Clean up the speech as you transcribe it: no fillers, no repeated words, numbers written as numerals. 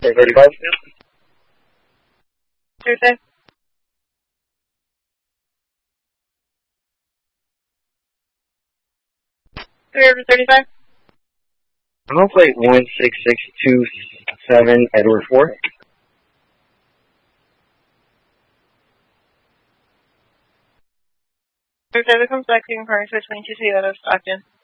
435. Thursday. 335. I'll plate 16627 Edward 4. Thursday, comes back to you in Park 22 Toyota, Stockton.